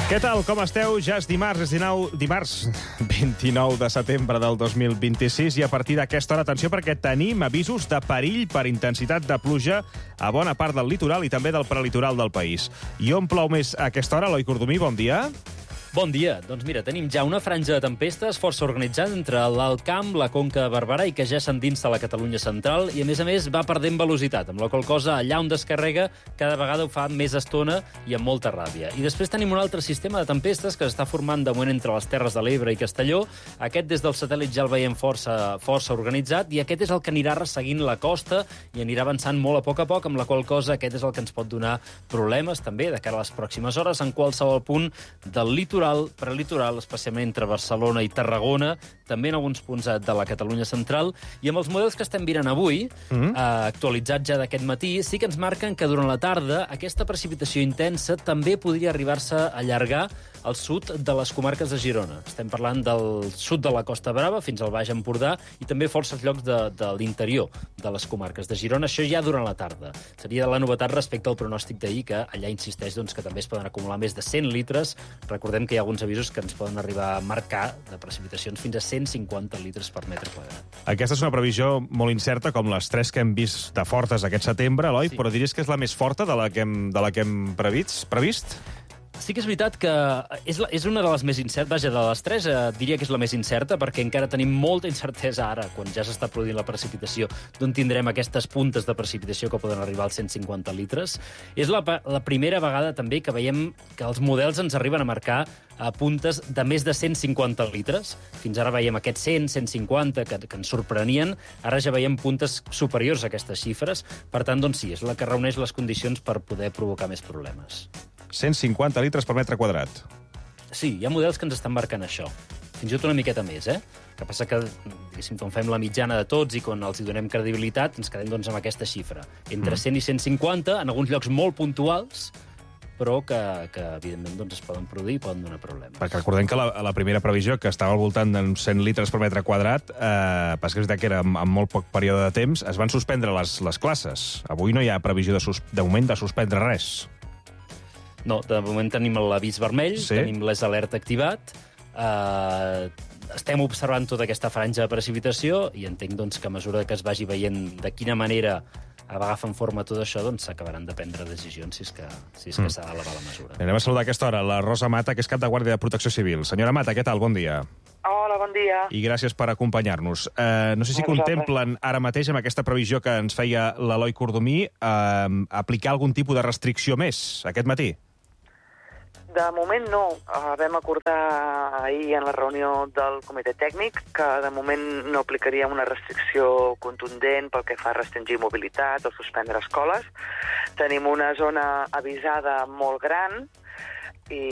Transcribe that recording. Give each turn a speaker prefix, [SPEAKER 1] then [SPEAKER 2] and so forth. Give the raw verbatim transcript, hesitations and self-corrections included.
[SPEAKER 1] Què tal, com esteu? Ja és dimarts, és dinou, dimarts vint-i-nou de setembre del dos mil vint-i-sis i a partir d'aquesta hora, atenció, perquè tenim avisos de perill per intensitat de pluja a bona part del litoral i també del prelitoral del país. I on plou més a aquesta hora? Eloi Cordomí, bon dia.
[SPEAKER 2] Bon dia. Doncs mira, tenim ja una franja de tempestes força organitzada entre l'Alt Camp, la Conca de Barberà i que ja s'endinsa a la Catalunya central i, a més a més, va perdent velocitat, amb la qual cosa allà on descarrega cada vegada ho fa més estona i amb molta ràbia. I després tenim un altre sistema de tempestes que s'està formant de moment entre les Terres de l'Ebre i Castelló. Aquest des del satèl·lit ja el veiem força, força organitzat i aquest és el que anirà resseguint la costa i anirà avançant molt a poc a poc, amb la qual cosa aquest és el que ens pot donar problemes també de cara a les pròximes hores en qualsevol punt del litoral, prelitoral, especialment entre Barcelona i Tarragona, també en alguns punts de la Catalunya central, i amb els models que estem mirant avui, mm-hmm. eh, actualitzats ja d'aquest matí, sí que ens marquen que durant la tarda aquesta precipitació intensa també podria arribar-se a allargar al sud de les comarques de Girona. Estem parlant del sud de la Costa Brava fins al Baix Empordà i també forces llocs de, de l'interior de les comarques de Girona. Això ja durant la tarda. Seria la novetat respecte al pronòstic d'ahir, que allà insisteix doncs, que també es poden acumular més de cent litres. Recordem que hi ha alguns avisos que ens poden arribar a marcar de precipitacions fins a cent cinquanta litres per metre quadrat.
[SPEAKER 1] Aquesta és una previsió molt incerta, com les tres que hem vist de fortes aquest setembre, Eloi, sí. Però diries que és la més forta de la que hem, de la que hem previst? previst?
[SPEAKER 2] Sí que és veritat que és, la, és una de les més incertes. Vaja, de les tres eh, diria que és la més incerta, perquè encara tenim molta incertesa ara, quan ja s'està produint la precipitació, d'on tindrem aquestes puntes de precipitació que poden arribar als cent cinquanta litres. És la, la primera vegada també que veiem que els models ens arriben a marcar a puntes de més de cent cinquanta litres. Fins ara veiem aquests cent, cent cinquanta, que, que ens sorprenien. Ara ja veiem puntes superiors a aquestes xifres. Per tant, doncs sí, és la que reuneix les condicions per poder provocar més problemes.
[SPEAKER 1] cent cinquanta litres per metre quadrat.
[SPEAKER 2] Sí, hi ha models que ens estan marcant això. Fins i tot una miqueta més, eh? El que passa que, diguéssim, quan fem la mitjana de tots i quan els hi donem credibilitat, ens quedem doncs, amb aquesta xifra. Entre mm. cent i cent cinquanta, en alguns llocs molt puntuals, però que, que evidentment, doncs, es poden produir i poden donar problemes.
[SPEAKER 1] Perquè recordem que la, la primera previsió, que estava al voltant d'uns cent litres per metre quadrat, eh, pas que és que era amb, amb molt poc període de temps, es van suspendre les, les classes. Avui no hi ha previsió de, sus, de moment de suspendre res.
[SPEAKER 2] No, de moment tenim l'avís vermell,
[SPEAKER 1] sí. Tenim
[SPEAKER 2] les alerta activat, eh, estem observant tota aquesta franja de precipitació i entenc doncs, que a mesura que es vagi veient de quina manera agafen forma tot això, doncs s'acabaran de prendre decisions si és que, si és que mm. s'ha d'elevar la mesura.
[SPEAKER 1] Anem a saludar a aquesta hora la Rosa Mata, que és cap de Guàrdia de Protecció Civil. Senyora Mata, què tal? Bon dia.
[SPEAKER 3] Hola, bon dia.
[SPEAKER 1] I gràcies per acompanyar-nos. Eh, no sé si contemplen ara mateix, amb aquesta previsió que ens feia l'Eloi Cordomí, eh, aplicar algun tipus de restricció més aquest matí?
[SPEAKER 3] De moment no. Uh, vam acordar ahir en la reunió del comitè tècnic que de moment no aplicaríem una restricció contundent pel que fa a restringir mobilitat o suspendre escoles. Tenim una zona avisada molt gran